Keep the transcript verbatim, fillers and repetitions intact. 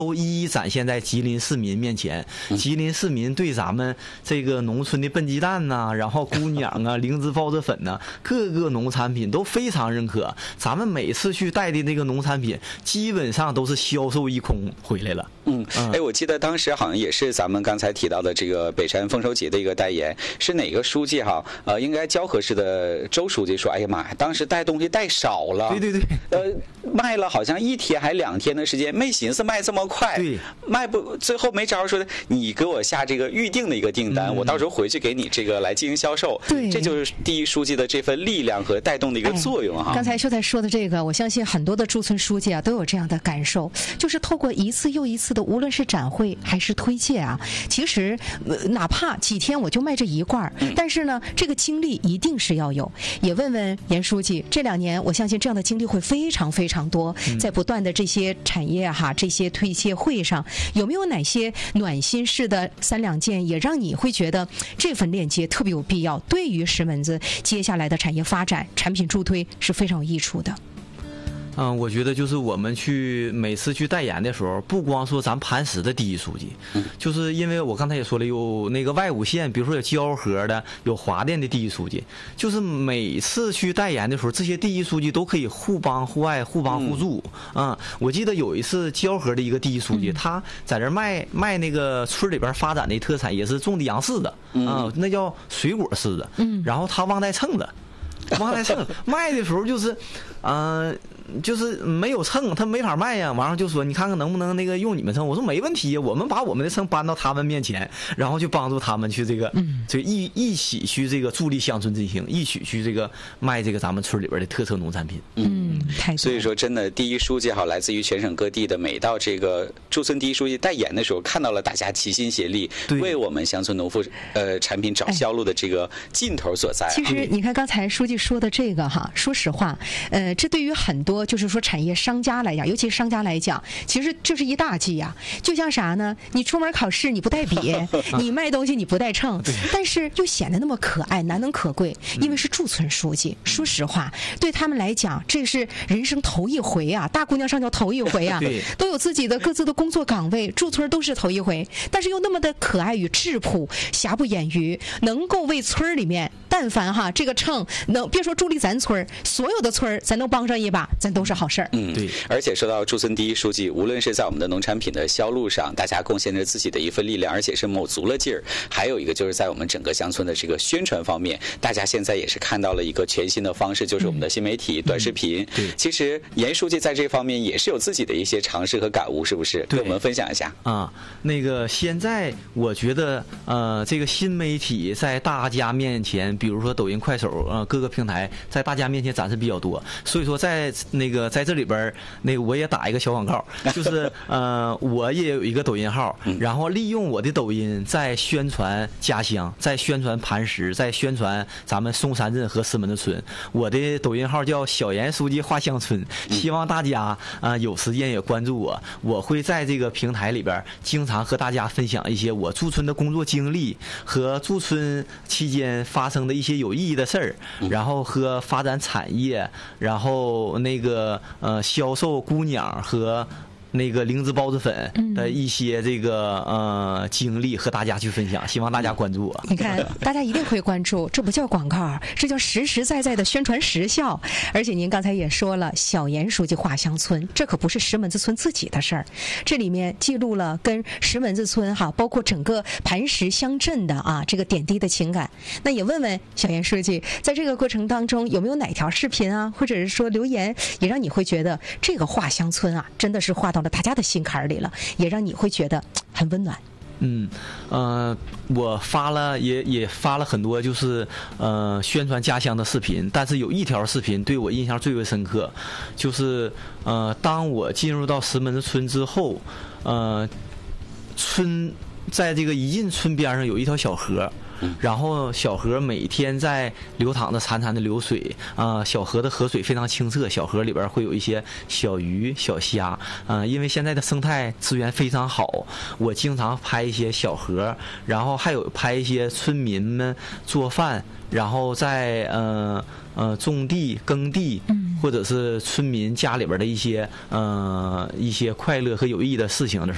都一一展现在吉林市民面前。吉林市民对咱们这个农村的笨鸡蛋呐、啊，然后姑娘啊、灵芝孢子粉呐、啊，各个农产品都非常认可。咱们每次去带的那个农产品，基本上都是销售一空回来了。 嗯，哎，我记得当时好像也是咱们刚才提到的这个北山丰收节的一个代言，是哪个书记哈？呃，应该交河市的周书记说，哎呀妈呀，当时带东西带少了。 对对对。 呃，卖了好像一天还两天的时间，没寻思卖这么快。 对。 卖不，最后没招说的，你给我下这个预定的一个订单，嗯、我到时候回去给你这个来进行销售。 对。 这就是第一书记的这份力量和带动的一个作用哈。 哎、刚才秀才说的这个，我相信很多的驻村书记啊都有这样的感受，就是透过一次又一次的，无论是展会还是推介啊，其实、呃、哪怕几天我就卖这一罐、嗯、但是呢，这个精力一定是要有。也问问严书记，这两年我相信这样的经历会非常非常多，嗯、在不断的这些产业哈、这些推介会上，有没有哪些暖心式的三两件，也让你会觉得这份链接特别有必要，对于石门子接下来的产业发展、产品助推是非常有益处的？ 嗯，我觉得就是我们去每次去代言的时候，不光说咱磐石的第一书记，嗯、就是因为我刚才也说了，有那个外五县，比如说有蛟河的，有华电的第一书记，就是每次去代言的时候，这些第一书记都可以互帮互爱、互帮互助。嗯，嗯我记得有一次蛟河的一个第一书记，嗯、他在这卖卖那个村里边发展的特产，也是种的洋柿子，嗯、呃，那叫水果柿子，嗯，然后他忘带秤了。忘带秤卖的时候就是，嗯、呃。就是没有秤，他没法卖呀。完了就说你看看能不能那个用你们秤。我说没问题，我们把我们的秤搬到他们面前，然后就帮助他们去这个，嗯，就一一起去这个助力乡村振兴，一起去这个卖这个咱们村里边的特色农产品。 嗯，太所以说真的，第一书记好，来自于全省各地的，每到这个驻村第一书记代言的时候，看到了大家齐心协力，为我们乡村农副呃产品找销路的这个劲头所在。 其实你看刚才书记说的这个哈，说实话，呃，这对于很多就是说产业商家来讲，尤其是商家来讲，其实这是一大忌呀。就像啥呢？你出门考试你不带笔，你卖东西你不带秤，但是又显得那么可爱、难能可贵。因为是驻村书记，说实话，对他们来讲，这是人生头一回啊！大姑娘上轿头一回啊，都有自己的各自的工作岗位，驻村都是头一回，但是又那么的可爱与质朴，瑕不掩瑜，能够为村里面，但凡哈这个秤能别说助力咱村，所有的村咱能帮上一把，咱都是好事儿。 嗯，对。而且说到驻村第一书记，无论是在我们的农产品的销路上，大家贡献着自己的一份力量，而且是卯足了劲儿。还有一个就是在我们整个乡村的这个宣传方面，大家现在也是看到了一个全新的方式，就是我们的新媒体、嗯、短视频。对、嗯，其实严书记在这方面也是有自己的一些尝试和感悟，是不是？跟我们分享一下啊。那个现在我觉得，呃，这个新媒体在大家面前，比如说抖音、快手，呃，各个平台在大家面前展示比较多，所以说在那个在这里边。那个我也打一个小广告，就是呃，我也有一个抖音号，然后利用我的抖音在宣传家乡，在宣传磐石，在宣传咱们松山镇和石门子村。我的抖音号叫小严书记画乡村，希望大家啊、呃、有时间也关注我。我会在这个平台里边经常和大家分享一些我驻村的工作经历和驻村期间发生的一些有意义的事儿，然后和发展产业，然后那个呃。销售姑娘和那个灵芝孢子粉的一些这个呃经历和大家去分享，希望大家关注我。 你看，大家一定会关注，这不叫广告，这叫实实在在的宣传实效。而且您刚才也说了，小严书记画乡村，这可不是石门子村自己的事儿，这里面记录了跟石门子村哈，包括整个磐石乡镇的啊这个点滴的情感。那也问问小严书记，在这个过程当中有没有哪条视频啊，或者是说留言，也让你会觉得这个画乡村啊，真的是画到大家的心坎里了，也让你会觉得很温暖。 嗯，呃，我发了也也发了很多，就是呃宣传家乡的视频，但是有一条视频对我印象最为深刻，就是呃当我进入到石门子村之后，呃村在这个一进村边上有一条小河。然后小河每天在流淌着潺潺的流水啊、呃，小河的河水非常清澈，小河里边会有一些小鱼小虾啊、呃，因为现在的生态资源非常好，我经常拍一些小河，然后还有拍一些村民们做饭，然后在呃呃种地耕地，或者是村民家里边的一些呃一些快乐和有意义的事情的时候。